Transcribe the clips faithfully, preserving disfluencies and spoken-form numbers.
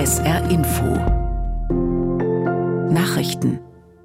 S R Info Nachrichten.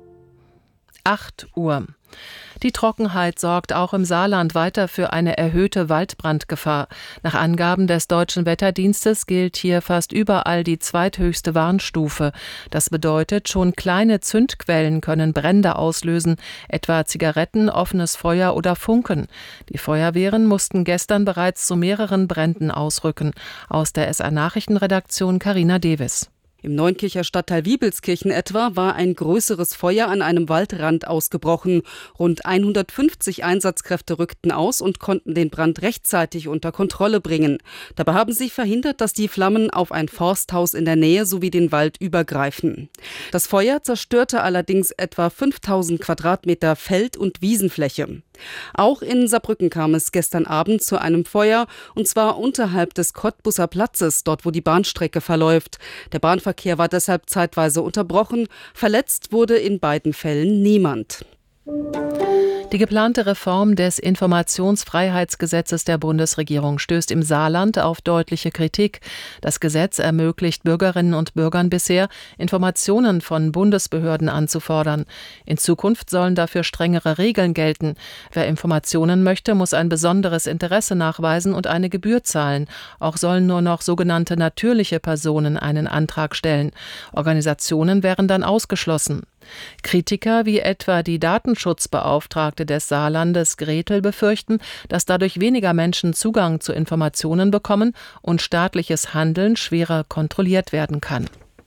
acht Uhr. Die Trockenheit sorgt auch im Saarland weiter für eine erhöhte Waldbrandgefahr. Nach Angaben des Deutschen Wetterdienstes gilt hier fast überall die zweithöchste Warnstufe. Das bedeutet, schon kleine Zündquellen können Brände auslösen, etwa Zigaretten, offenes Feuer oder Funken. Die Feuerwehren mussten gestern bereits zu mehreren Bränden ausrücken. Aus der S R-Nachrichtenredaktion Carina Devis. Im Neunkircher Stadtteil Wiebelskirchen etwa war ein größeres Feuer an einem Waldrand ausgebrochen. Rund hundertfünfzig Einsatzkräfte rückten aus und konnten den Brand rechtzeitig unter Kontrolle bringen. Dabei haben sie verhindert, dass die Flammen auf ein Forsthaus in der Nähe sowie den Wald übergreifen. Das Feuer zerstörte allerdings etwa fünftausend Quadratmeter Feld- und Wiesenfläche. Auch in Saarbrücken kam es gestern Abend zu einem Feuer, und zwar unterhalb des Cottbuser Platzes, dort wo die Bahnstrecke verläuft. Der Bahnverkehr war deshalb zeitweise unterbrochen. Verletzt wurde in beiden Fällen niemand. Die geplante Reform des Informationsfreiheitsgesetzes der Bundesregierung stößt im Saarland auf deutliche Kritik. Das Gesetz ermöglicht Bürgerinnen und Bürgern bisher, Informationen von Bundesbehörden anzufordern. In Zukunft sollen dafür strengere Regeln gelten. Wer Informationen möchte, muss ein besonderes Interesse nachweisen und eine Gebühr zahlen. Auch sollen nur noch sogenannte natürliche Personen einen Antrag stellen. Organisationen wären dann ausgeschlossen. Kritiker wie etwa die Datenschutzbeauftragte des Saarlandes Gretel befürchten, dass dadurch weniger Menschen Zugang zu Informationen bekommen und staatliches Handeln schwerer kontrolliert werden kann.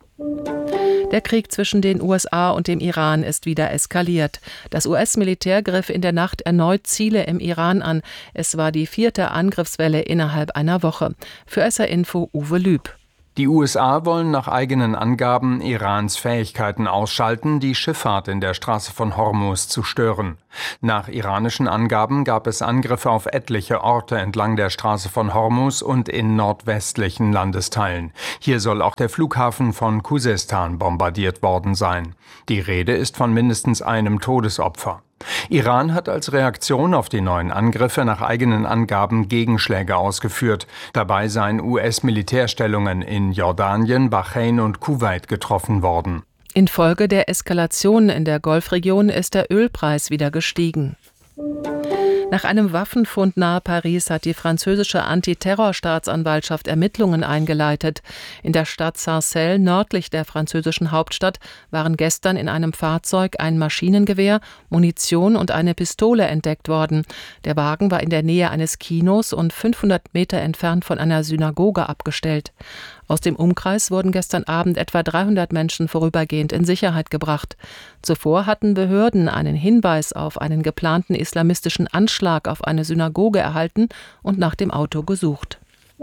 Der Krieg zwischen den U S A und dem Iran ist wieder eskaliert. Das U S-Militär griff in der Nacht erneut Ziele im Iran an. Es war die vierte Angriffswelle innerhalb einer Woche. Für S R Info Uwe Lüb. Die U S A wollen nach eigenen Angaben Irans Fähigkeiten ausschalten, die Schifffahrt in der Straße von Hormuz zu stören. Nach iranischen Angaben gab es Angriffe auf etliche Orte entlang der Straße von Hormuz und in nordwestlichen Landesteilen. Hier soll auch der Flughafen von Khuzestan bombardiert worden sein. Die Rede ist von mindestens einem Todesopfer. Iran hat als Reaktion auf die neuen Angriffe nach eigenen Angaben Gegenschläge ausgeführt. Dabei seien U S-Militärstellungen in Jordanien, Bahrain und Kuwait getroffen worden. Infolge der Eskalation in der Golfregion ist der Ölpreis wieder gestiegen. Nach einem Waffenfund nahe Paris hat die französische Antiterrorstaatsanwaltschaft Ermittlungen eingeleitet. In der Stadt Sarcelles, nördlich der französischen Hauptstadt, waren gestern in einem Fahrzeug ein Maschinengewehr, Munition und eine Pistole entdeckt worden. Der Wagen war in der Nähe eines Kinos und fünfhundert Meter entfernt von einer Synagoge abgestellt. Aus dem Umkreis wurden gestern Abend etwa dreihundert Menschen vorübergehend in Sicherheit gebracht. Zuvor hatten Behörden einen Hinweis auf einen geplanten islamistischen Anschlag auf eine Synagoge erhalten und nach dem Auto gesucht.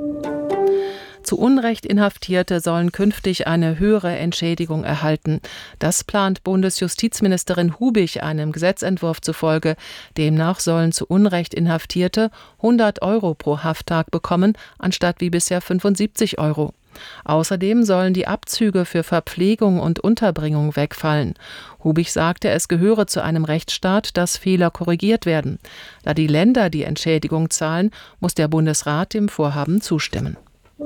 Zu Unrecht Inhaftierte sollen künftig eine höhere Entschädigung erhalten. Das plant Bundesjustizministerin Hubig einem Gesetzentwurf zufolge. Demnach sollen zu Unrecht Inhaftierte hundert Euro pro Hafttag bekommen, anstatt wie bisher fünfundsiebzig Euro. Außerdem sollen die Abzüge für Verpflegung und Unterbringung wegfallen. Hubig sagte, es gehöre zu einem Rechtsstaat, dass Fehler korrigiert werden. Da die Länder die Entschädigung zahlen, muss der Bundesrat dem Vorhaben zustimmen.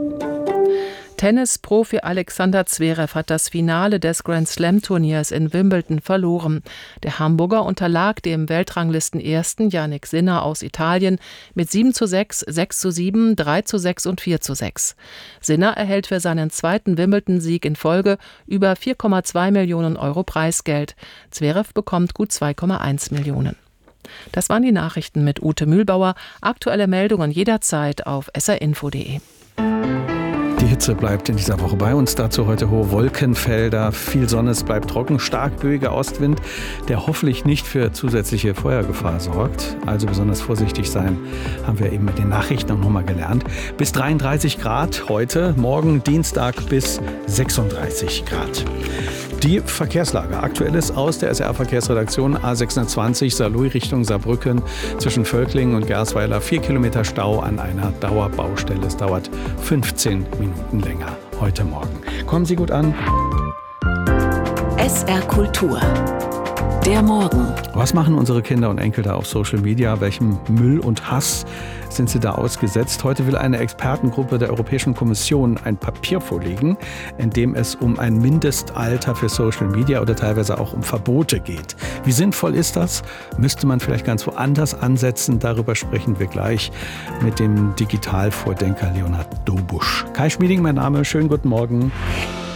Tennisprofi Alexander Zverev hat das Finale des Grand-Slam-Turniers in Wimbledon verloren. Der Hamburger unterlag dem Weltranglisten-Ersten Jannik Sinner aus Italien mit sieben zu sechs, sechs zu sieben, drei zu sechs und vier zu sechs. Sinner erhält für seinen zweiten Wimbledon-Sieg in Folge über vier Komma zwei Millionen Euro Preisgeld. Zverev bekommt gut zwei Komma eins Millionen. Das waren die Nachrichten mit Ute Mühlbauer. Aktuelle Meldungen jederzeit auf s r info punkt d e. Die Hitze bleibt in dieser Woche bei uns. Dazu heute hohe Wolkenfelder, viel Sonne, es bleibt trocken, stark böiger Ostwind, der hoffentlich nicht für zusätzliche Feuergefahr sorgt. Also besonders vorsichtig sein, haben wir eben mit den Nachrichten auch nochmal gelernt. Bis dreiunddreißig Grad heute, morgen Dienstag bis sechsunddreißig Grad. Die Verkehrslage. Aktuelles aus der S R-Verkehrsredaktion A sechshundertzwanzig Saarlouis Richtung Saarbrücken zwischen Völklingen und Gersweiler. Vier Kilometer Stau an einer Dauerbaustelle. Es dauert fünfzehn Minuten länger heute Morgen. Kommen Sie gut an. S R Kultur. Der Morgen. Was machen unsere Kinder und Enkel da auf Social Media? Welchem Müll und Hass sind sie da ausgesetzt? Heute will eine Expertengruppe der Europäischen Kommission ein Papier vorlegen, in dem es um ein Mindestalter für Social Media oder teilweise auch um Verbote geht. Wie sinnvoll ist das? Müsste man vielleicht ganz woanders ansetzen? Darüber sprechen wir gleich mit dem Digitalvordenker Leonhard Dobusch. Kai Schmieding, mein Name. Schönen guten Morgen.